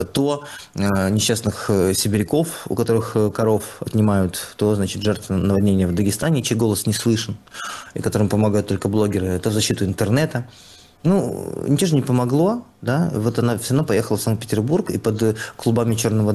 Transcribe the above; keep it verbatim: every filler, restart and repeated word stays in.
то э, несчастных э, сибиряков, у которых э, коров отнимают, то, значит, жертв наводнения в Дагестане, чей голос не слышен, и которым помогают только блогеры, то в защиту интернета. Ну, ничего же не помогло, да, вот она все равно поехала в Санкт-Петербург, и под клубами черного